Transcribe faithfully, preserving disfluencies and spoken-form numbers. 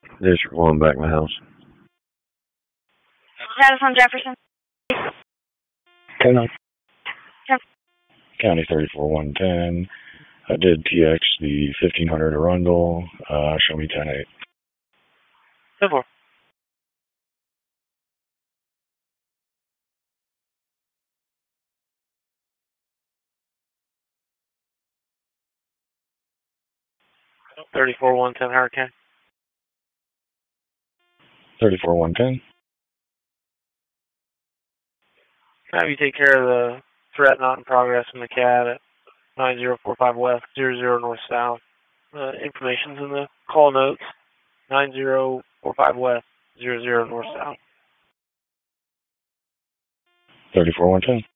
District one, back in the house. Status on Jefferson. ten. Ten. County thirty-four one ten. I did T X the fifteen hundred Arundel. Uh, show me ten eight. ten four. thirty-four one ten Hurricane. thirty-four one ten. Have you take care of the threat not in progress in the C A D at nine zero four five west, zero zero north south. Uh, information's in the call notes. nine zero four five west, zero zero north south. thirty-four one ten.